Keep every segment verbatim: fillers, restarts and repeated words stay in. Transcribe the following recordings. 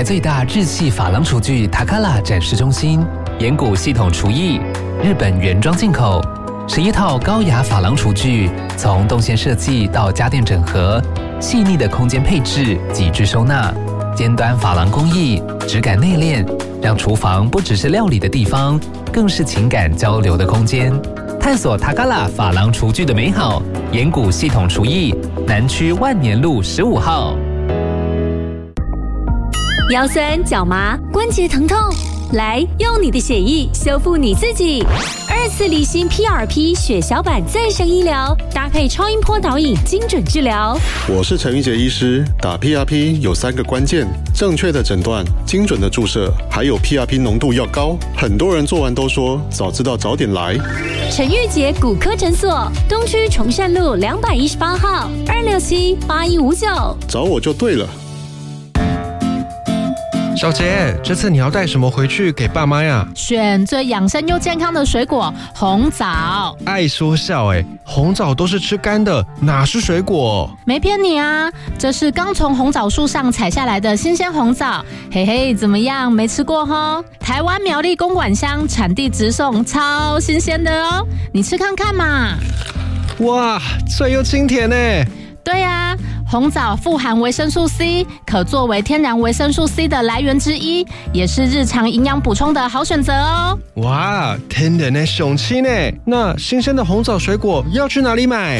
台最大日系珐琅厨具塔卡拉展示中心，岩谷系统厨艺，日本原装进口，十一套高雅珐琅厨具，从动线设计到家电整合，细腻的空间配置，极致收纳，尖端珐琅工艺，质感内敛，让厨房不只是料理的地方，更是情感交流的空间。探索塔卡拉珐琅厨具的美好，岩谷系统厨艺，南区万年路十五号。 腰酸脚麻关节疼痛，来用你的血液修复你自己。二次离心 P R P 血小板再生医疗，搭配超音波导引精准治疗。 我是陈玉杰医师，打 P R P 有三个关键：正确的诊断、精准的注射，还有 P R P 浓度要高。很多人做完都说早知道早点来。 陈玉杰骨科诊所，东区崇善路两百一十八号，二六七八一五九， 找我就对了。 小杰，这次你要带什么回去给爸妈呀？ 选最养生又健康的水果红枣。 爱说笑哎，红枣都是吃干的，哪是水果？ 没骗你啊，这是刚从红枣树上采下来的新鲜红枣。嘿嘿，怎么样？没吃过齁？台湾苗栗公馆乡产地直送，超新鲜的哦，你吃看看嘛。 哇，脆又清甜哎。 对啊，红枣富含维生素 C， 可作为天然维生素 C 的来源之一，也是日常营养补充的好选择哦。 哇，天然的雄青呢？那新鲜的红枣水果要去哪里买？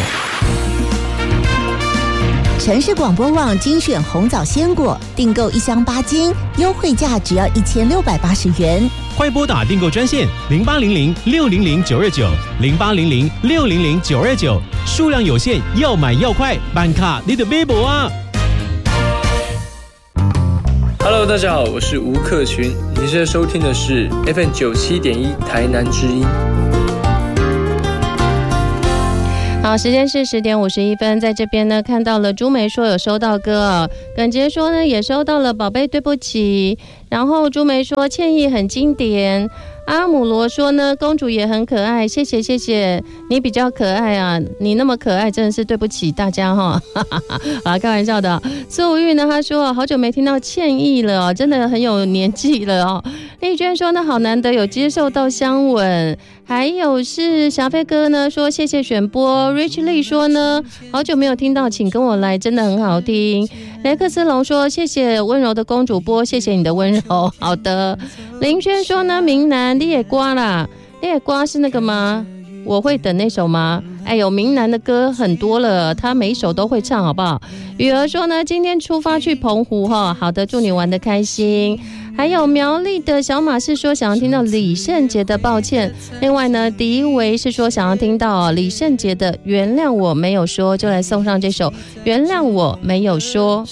城市广播网精选红枣鲜果，订购一箱八斤，优惠价只要一千六百八十元。 快拨打订购专线零八零零六零零九二九零八零零六零零九二九，数量有限，要买要快，办卡你的微博啊 ！Hello， 大家好，我是吴克群，你现在收听的是 F M 九七点一台南之音。 好，时间是十点五十一分，在这边呢看到了朱梅说有收到歌哦，耿杰说呢也收到了宝贝对不起，然后朱梅说歉意很经典，阿姆罗说呢公主也很可爱，谢谢谢谢，你比较可爱啊，你那么可爱真的是对不起大家哈、哦，啊开玩笑的。苏玉呢他说好久没听到歉意了哦，真的很有年纪了哦。丽娟说呢好难得有接受到香吻，还有是小飞哥呢说谢谢选播 ，Rich Lee 说呢好久没有听到，请跟我来，真的很好听。雷克斯龙说谢谢温柔的公主播，谢谢你的温柔。好的，林轩说呢明南你也瓜啦，你也瓜是那个吗？我会等那首吗？哎呦，明南的歌很多了，他每一首都会唱，好不好？雨儿说呢今天出发去澎湖哈，好的，祝你玩得开心。还有苗栗的小马是说想要听到李圣杰的抱歉，另外呢迪维是说想要听到李圣杰的原谅我没有说，就来送上这首原谅我没有说。